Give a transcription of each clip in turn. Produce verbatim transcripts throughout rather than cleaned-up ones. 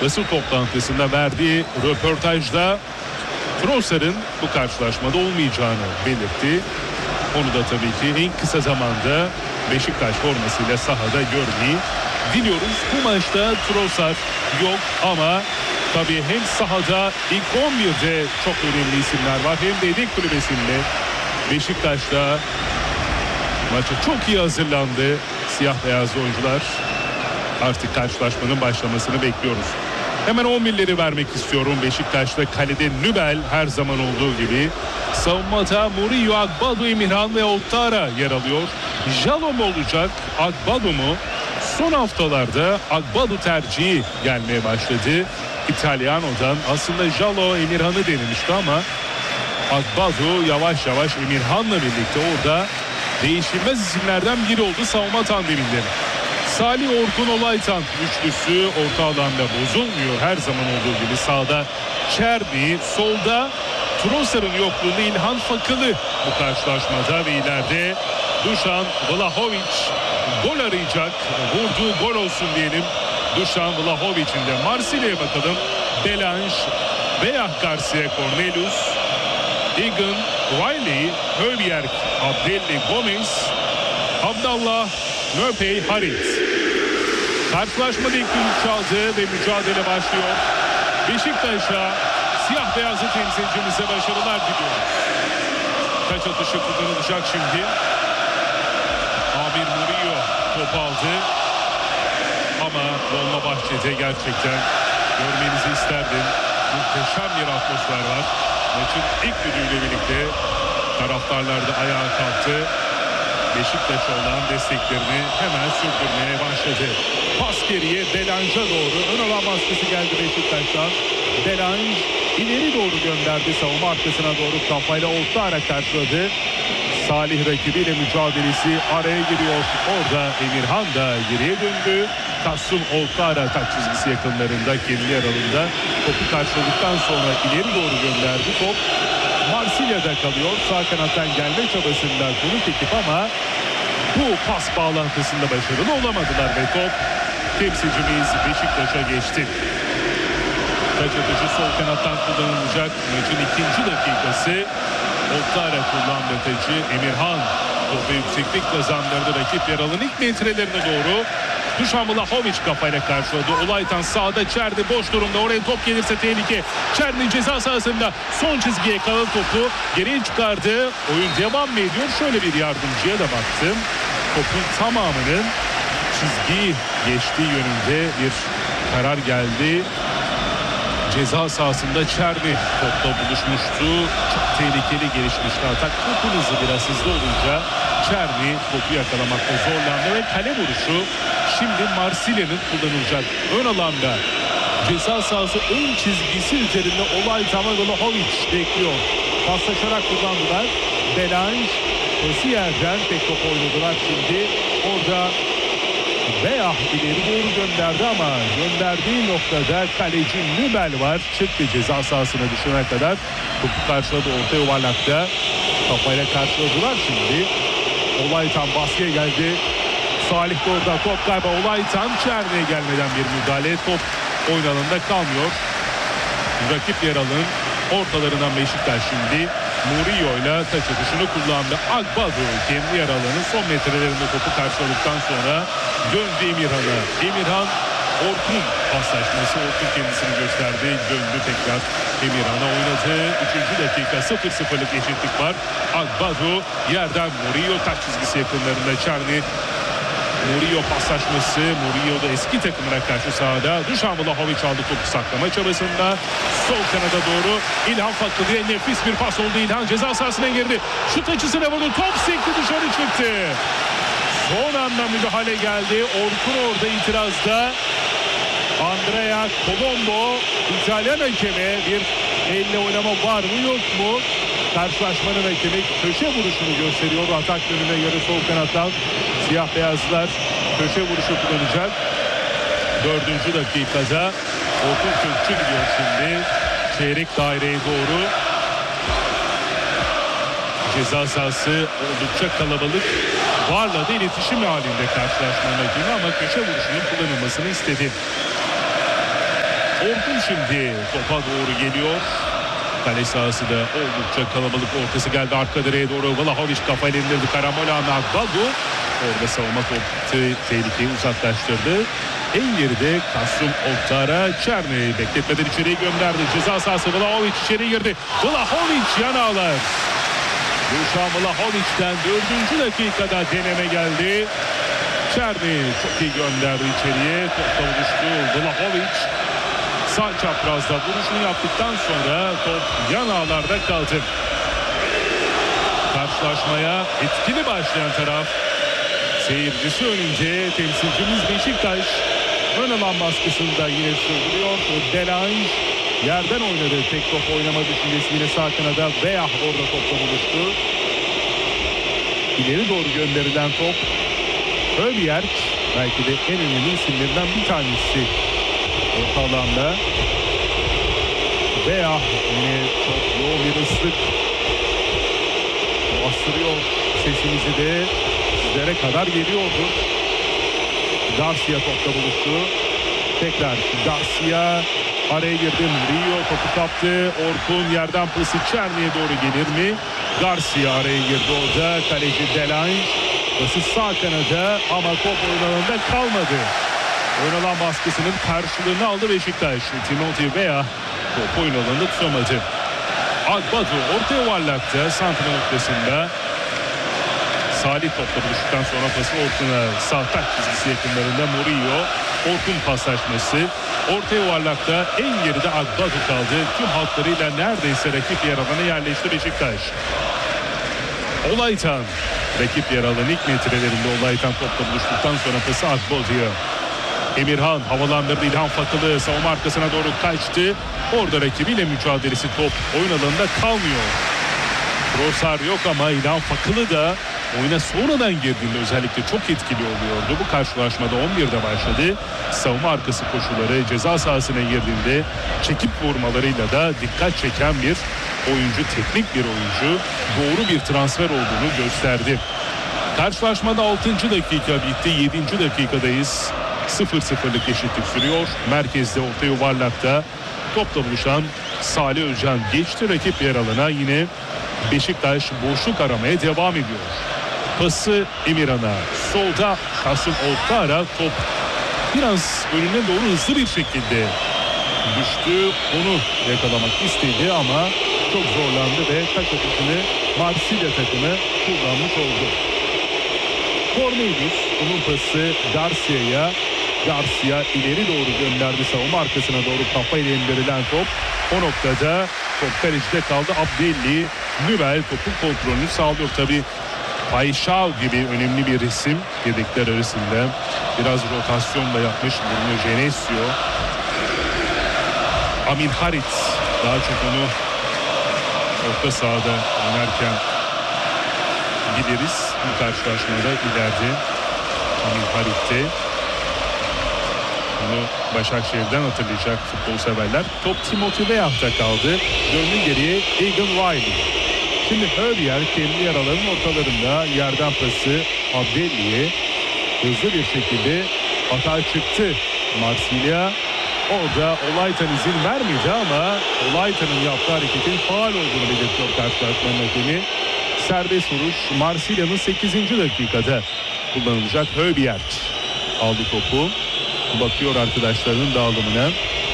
basın toplantısında verdiği röportajda Trossard'ın bu karşılaşmada olmayacağını belirtti. Onu da tabii ki en kısa zamanda Beşiktaş formasıyla sahada görmeyi diliyoruz. Bu maçta Trossard yok ama tabii hem sahada ilk on birde çok önemli isimler var, hem de yedek kulübesinde Beşiktaş'ta maça çok iyi hazırlandı siyah beyaz oyuncular. Artık karşılaşmanın başlamasını bekliyoruz. Hemen on birleri vermek istiyorum. Beşiktaş'ta kalede Nübel her zaman olduğu gibi. Savunmada Murillo, Agbadu, Emirhan ve Ouattara yer alıyor. Jallo mu olacak, Agbadu mu? Son haftalarda Agbadu tercihi gelmeye başladı İtalyano'dan. Aslında Jallo Emirhan'ı denemişti ama Agbadu yavaş yavaş Emirhan'la birlikte orada değişilmez isimlerden biri oldu savunma tandeminde. Salih, Orkun, Olaytan üçlüsü orta alanda bozulmuyor. Her zaman olduğu gibi sağda Çerni, solda Trossard'ın yokluğunda İlhan Fakılı bu karşılaşmada ve ileride Dušan Vlahović gol arayacak. Vurduğu gol olsun diyelim Dušan Vlahović'in de. Marsilya'ya bakalım. Belange, Beyah, Garcia, Cornelius, Egan, Wiley, Højbjerg, Abdelli, Gomez, Abdallah, Möpey, Harit. Karşılaşmada ilk düdük çaldı ve mücadele başlıyor. Beşiktaş'a, siyah beyazlı temsilcimize başarılar diliyoruz. Taç atışı kullanılacak şimdi. Amir Murillo top aldı. Ama Dolmabahçe'de gerçekten görmenizi isterdim. Muhteşem bir atmosfer var. Maçın ilk düdüğüyle birlikte taraftarlar da ayağa kalktı. Beşiktaş'a olan desteklerini hemen sürdürmeye başladı. Pas geriye Belange'a doğru. Ön alan baskısı geldi Beşiktaş'tan. Belange ileri doğru gönderdi. Savunma arkasına doğru kafayla Ouattara karşıladı. Salih rakibiyle mücadelesi araya giriyor. Orada Emirhan da geriye döndü. Kasım Ouattara taç çizgisi yakınlarında kendi aralığında topu karşıladıktan sonra ileri doğru gönderdi. Top Marsilya'da kalıyor. Sağ kanattan gelme çabasında konuk ekip ama bu pas bağlantısında başarılı olamadılar ve top temsilcimiz Beşiktaş'a geçti. Taç atışı sol kanattan kullanılacak. Maçın ikinci dakikası. Ouattara kullandı tacı. Emirhan topu yükseklik kazandırdı. Rakip yer alan ilk metrelerine doğru. Dušan Vlahović kafayla karşıladı. Olaytan sağda, Çerni boş durumda. Oraya top gelirse tehlike. Çerni ceza sahasında son çizgiye kalan topu geriye çıkardı. Oyun devam mı ediyor? Şöyle bir yardımcıya da baktım. Topun tamamının çizgiyi geçtiği yönünde bir karar geldi. Ceza sahasında Çerni topla buluşmuştu. Çok tehlikeli gelişmişti atak. Topun hızı biraz hızlı olunca Çerni topu yakalamakta zorlandı ve kale vuruşu şimdi Marsilya'nın kullanılacak. Ön alanda ceza sahası ön çizgisi üzerinde Olaytan ve Vlahović bekliyor. Paslaşarak kullandılar. Belange pası yerden tek top oynadılar şimdi. Orada Beyah ileri doğru gönderdi ama gönderdiği noktada kaleci Nübel var. Çıktı ceza sahasına düşene kadar. Topu karşıladı orta yuvarlakta. Kafayla karşıladılar şimdi. Olaytan baskıya geldi. Salih de orada top kaybı. Olaytan Çerni'ye gelmeden bir müdahale. Top oyun alanında kalmıyor. Rakip yer alın ortalarından Beşiktaş şimdi Murillo ile taç atışını kullandı. Agbadu kendi yer alanın son metrelerinde topu karşıladıktan sonra döndü Emirhan'a. Emirhan Orkun paslaşması. Orkun kendisini gösterdi. Döndü tekrar Emirhan'a oynadı. Üçüncü dakika sıfır sıfırlık eşitlik var. Agbadu yerden Murillo taç çizgisi yakınlarında Çerni. Murillo paslaşması. Murillo da eski takımına karşı sahada. Dušan Vlahović aldı topu saklama çabasında. Sol kanada doğru İlhan Fakılı'ya nefis bir pas oldu. İlhan ceza sahasına girdi. Şut açısına vurdu. Top sekti, dışarı çıktı. Son anda müdahale geldi. Orkun orada itirazda. Andrea Colombo İtalyan hakeme bir elle oynama var mı yok mu? Karşılaşmanın hakemi köşe vuruşunu gösteriyor. Atak yönüne yarı sol kanattan siyah beyazlar köşe vuruşu kullanacak. Dördüncü dakikada Orkun Kökçü gidiyor şimdi. Çeyrek daireye doğru. Ceza sahası oldukça kalabalık. Varla da iletişim halinde karşılaşmanın hakemi ama köşe vuruşunun kullanılmasını istedi. Orkun şimdi topa doğru geliyor. Kale sahası da oldukça kalabalık, ortası geldi arka direğe doğru. Vlahovic kafayla indirdi, Karamola Nagbagu. Orada savunma topu tehlikeyi uzaklaştırdı. En geride Kasım Oktara Çerni'yi bekletmeden içeriye gönderdi. Ceza sahası, Vlahovic içeri girdi. Vlahovic yan ağlar. Dušan Vlahovic'ten dördüncü dakikada deneme geldi. Çerni çok iyi gönderdi içeriye. Topla buluştu Vlahovic. Sağ çaprazda vuruşunu yaptıktan sonra top yan ağlarda kaldı. Karşılaşmaya etkili başlayan taraf seyircisi önünde temsilcimiz Beşiktaş. Ön alan baskısında yine sürdürüyor. Delange yerden oynadı. Tek top oynama düşüncesi yine sağ kanada. Beyah orada topla buluştu. İleri doğru gönderilen top. Höbier belki de en önemli isimlerinden bir tanesi. Orta alanda. Beyah yine çok yoğun bir ıslık. Bastırıyor sesimizi de sizlere kadar geliyordur. Garcia topla buluştu. Tekrar Garcia araya girdi. Rio topu kaptı. Orkun yerden pası Çerni'ye doğru gelir mi? Garcia araya girdi orada. Kaleci Delange pası sağ kanada ama top oyunlarında kalmadı. Oyun alan baskısının karşılığını aldı Beşiktaş. Timothy Weah top oyun alanında tutamadı. Agbadu orta yuvarlakta santrfor noktasında. Salih topla buluştuktan sonra pası Orkun'a, sağ taç çizgisi yakınlarında Murillo. Orkun paslaşması. Orta yuvarlakta en geride Agbadu kaldı. Tüm hatlarıyla neredeyse rakip yer alana yerleşti Beşiktaş. Olaytan rakip yer alan ilk metrelerinde Olaytan topla buluştuktan sonra pası Agbadu'ya. Emirhan havalandırdı, İlhan Fakılı savunma arkasına doğru kaçtı. Orada rakibiyle mücadelesi, top oyun alanında kalmıyor. Trossard yok ama İlhan Fakılı da oyuna sonradan girdiğinde özellikle çok etkili oluyordu. Bu karşılaşmada on birde başladı. Savunma arkası koşuları, ceza sahasına girdiğinde çekip vurmalarıyla da dikkat çeken bir oyuncu, teknik bir oyuncu. Doğru bir transfer olduğunu gösterdi. Karşılaşmada altıncı dakika bitti. yedinci dakikadayız. sıfır sıfırlık eşitlik sürüyor. Merkezde orta yuvarlakta topla buluşan Salih Özcan geçti rakip yer alana. Yine Beşiktaş boşluk aramaya devam ediyor. Pası Emirhan'a. Solda Kasım Oktara, top biraz önüne doğru hızlı bir şekilde düştü. Onu yakalamak istedi ama çok zorlandı ve taç atışını Marsilya takımı kullanmış oldu. Cornelius onun pası Garcia'ya. Garcia ileri doğru gönderdi, savunma arkasına doğru kafayla indirilen top. O noktada top kalecide kaldı. Abdelli Nübel topun kontrolünü sağlıyor. Tabi Paixão gibi önemli bir isim yedekler arasında. Biraz rotasyon da yapmış Bruno Genesio. Amin Harit daha çok onu orta sahada oynarken biliriz. Bu karşılaşmada ileride Amin Harit'te. Bunu Başakşehir'den hatırlayacak futbol severler. Top Timothy Weah'ta kaldı. Döndü geriye Egan Riley. Şimdi Höbier kendi yer alanın ortalarında yerden pası Abdelli'ye hızlı bir şekilde hata çıktı. Marsilya orada Olaytan izin vermedi ama Olaytan'ın yaptığı hareketin faul olduğunu belirtiyor karşılaşmanın hakemi. Serbest vuruş Marsilya'nın sekizinci dakikada kullanılacak. Höbier aldı topu. Bakıyor arkadaşlarının dağılımına.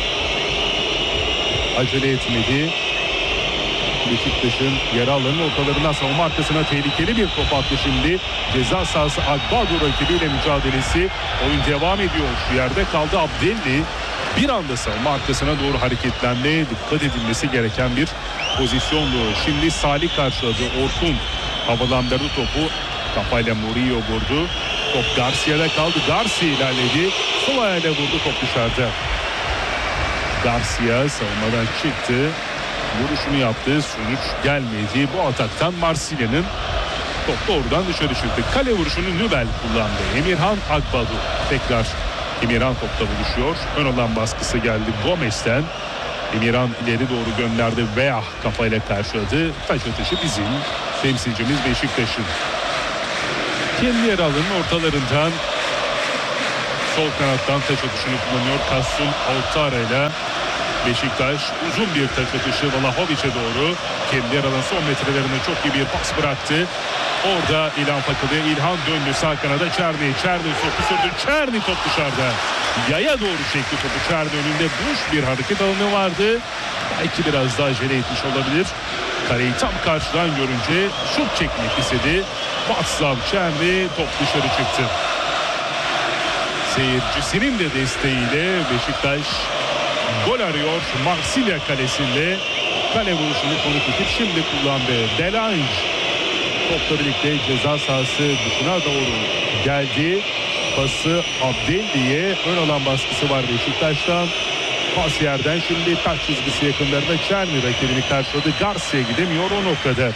Acele etmedi. Beşiktaş'ın yer alanının ortalarından savunma arkasına tehlikeli bir top attı şimdi. Ceza sahası Agbadu rakibiyle mücadelesi. Oyun devam ediyor. Şu yerde kaldı Abdelli. Bir anda savunma arkasına doğru hareketlendi. Dikkat edilmesi gereken bir pozisyondu. Şimdi Salih karşıladı. Orkun havalandırdı topu. Kafayla Murillo vurdu. Top Garcia'da kaldı. Garcia ilerledi. Sol ayağıyla vurdu, top dışarıda. Garcia savunmadan çıktı. Vuruşunu yaptı. Sonuç gelmedi. Bu ataktan Marsilya'nın top doğrudan dışarı çıktı. Kale vuruşunu Nübel kullandı. Emirhan Agbadu. Tekrar Emirhan topla buluşuyor. Ön alan baskısı geldi Gomez'ten. Emirhan ileri doğru gönderdi. Weah kafayla karşıladı. Taç atışı bizim temsilcimiz Beşiktaş'ın. Kendi yer alanın ortalarından sol kanattan taç atışını kullanıyor Kasım Oktara ile Beşiktaş uzun bir taç atışı Vlahovic'e doğru. Kendi yer alan son metrelerine çok iyi bir pas bıraktı. Orada İlhan Fakılı, İlhan döndü sağ kanada Çerni. Çerni topu sürdü. Çerni top dışarıda. Yaya doğru çekti topu. Çerni önünde boş bir hareket alanı vardı. Belki biraz daha acele etmiş olabilir. Kareyi tam karşıdan görünce şut çekmek istedi. Václav Černý top dışarı çıktı. Seyircisinin de desteğiyle Beşiktaş gol arıyor. Marsilya kalesinde kale vuruşunu konuk edip şimdi kullandı. Delange topla birlikte ceza sahası dışına doğru geldi. Pası Abdelli'ye, ön alan baskısı var Beşiktaş'tan. Pas yerden şimdi taç çizgisi yakınlarında Černý rakibini karşıladı. Garcia gidemiyor o noktada.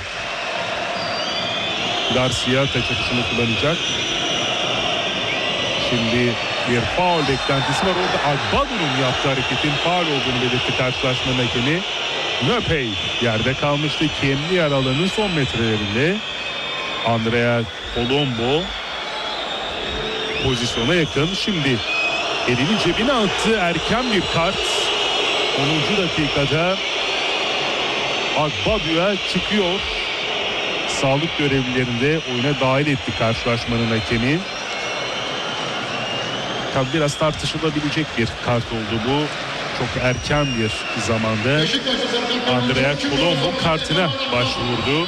Garcia taç atışını kullanacak. Şimdi bir faul beklentisi var. Orada Agbadu'nun yaptığı hareketin faul olduğunu belirtti karşılaşmanın hakemi. Nöpey yerde kalmıştı. Kendi yer alanının son metrelerinde. Andrea Colombo pozisyona yakın. Şimdi elini cebine attı. Erken bir kart. onuncu dakikada Agbadu'ya çıkıyor. Sağlık görevlilerinde oyuna dahil etti karşılaşmanın hakemi. Tabi biraz tartışılabilecek bir kart oldu bu. Çok erken bir zamanda Andrea Colombo kartına başvurdu.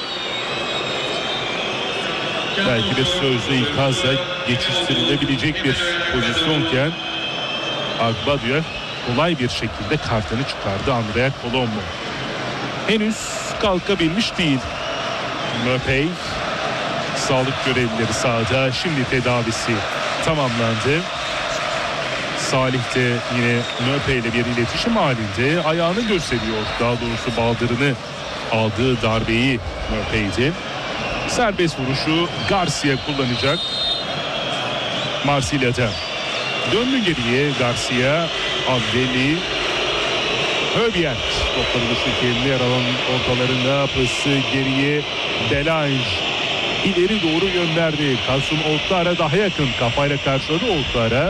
Belki de sözlü ikazla geçiştirilebilecek bir pozisyonken Agbadu'ya kolay bir şekilde kartını çıkardı Andrea Colombo. Henüz kalkabilmiş değil. Nöpey, sağlık görevlileri sahada. Şimdi tedavisi tamamlandı. Salih de yine Nöpey ile bir iletişim halinde, ayağını gösteriyor. Daha doğrusu baldırını aldığı darbeyi Nöpey'di. Serbest vuruşu Garcia kullanacak. Marsilya'da. Döndü geriye Garcia, Abdelli, Höbier. Topları dışı kendi yer alan ortalarında pası geriye Delange. İleri doğru gönderdi. Kasım Oktara daha yakın. Kafayla karşıladı Oktara.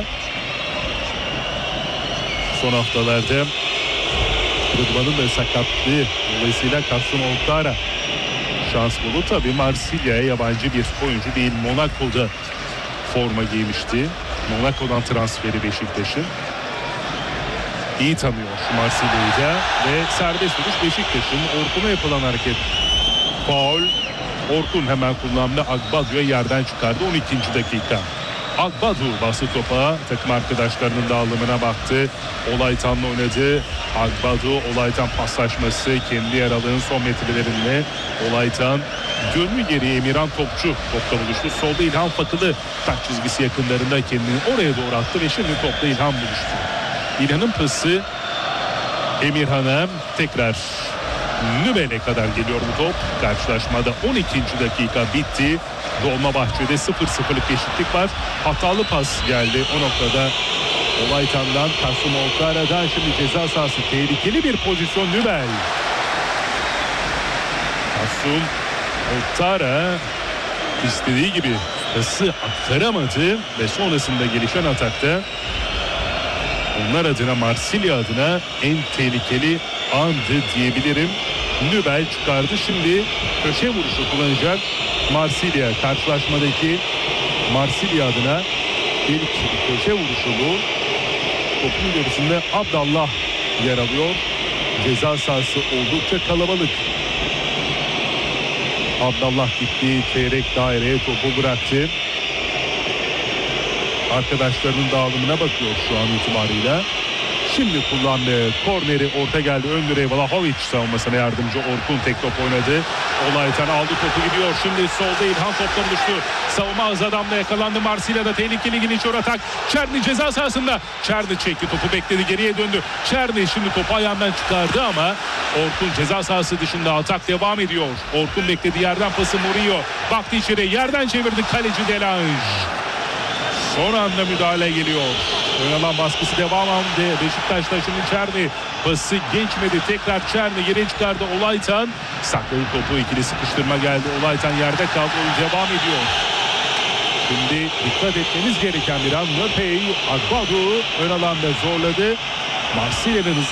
Son haftalarda Rıdvan'ın da sakatlığı dolayısıyla Kasım Oktara şans buldu. Tabi Marsilya'ya yabancı bir oyuncu değil. Monaco'da forma giymişti. Monaco'dan transferi Beşiktaş'ın. İyi tanıyor Marsilya'yı da ve serbest vuruş Beşiktaş'ın. Orkun'a yapılan hareket faul. Orkun hemen kullandı. Agbadu'ya yerden çıkardı. on ikinci dakika. Agbadu bastı topa, takım arkadaşlarının dağılımına baktı. Olaytan'la oynadı. Agbadu, Olaytan paslaşması kendi yer alanın son metrelerinde. Olaytan dönmü geriye Emirhan Topçu topla buluştu. Solda İlhan Fakılı taç çizgisi yakınlarında kendini oraya doğru attı ve şimdi topla İlhan buluştu. İlhan'ın pası Emirhan'a tekrar Nübel'e kadar geliyor bu top. Karşılaşmada on ikinci dakika bitti. Dolmabahçe'de sıfır sıfırlık eşitlik var. Hatalı pas geldi o noktada. Olaytan'dan Kasım Oktara'dan şimdi ceza sahası tehlikeli bir pozisyon Nübel. Kasım Oktara istediği gibi pası aktaramadı ve sonrasında gelişen atakta onlar adına, Marsilya adına en tehlikeli andı diyebilirim. Nübel çıkardı. Şimdi köşe vuruşu kullanacak Marsilya. Karşılaşmadaki Marsilya adına ilk köşe vuruşu bu. Topun gerisinde Abdallah yer alıyor. Ceza sahası oldukça kalabalık. Abdallah gitti. Çeyrek daireye topu bıraktı. Arkadaşlarının dağılımına bakıyor şu an itibarıyla. Şimdi kullandı. Korneri orta geldi. Ön direğe Vlahovic savunmasına yardımcı. Orkun tek top oynadı. Olaytan aldı topu gidiyor. Şimdi solda İlhan toptan düştü. Savunma az adamla yakalandı. Marsilya'da tehlikeli geniş atak. Černý ceza sahasında. Černý çekti topu, bekledi, geriye döndü. Černý şimdi topu ayağından çıkardı ama Orkun ceza sahası dışında, atak devam ediyor. Orkun bekledi, yerden pası Murillo. Baktı içeri, yerden çevirdi kaleci Delange. Son anda müdahale geliyor. Oynanan baskısı devam ediyor. Beşiktaş'ta şimdi Černý pası geçmedi. Tekrar Černý geri çıkardı. Olaytan sakladı topu. İkili sıkıştırma geldi. Olaytan yerde kaldı. Oyun devam ediyor. Şimdi dikkat etmeniz gereken bir an. Nöpey, Agbadu ön alanda zorladı. Marsilya'nın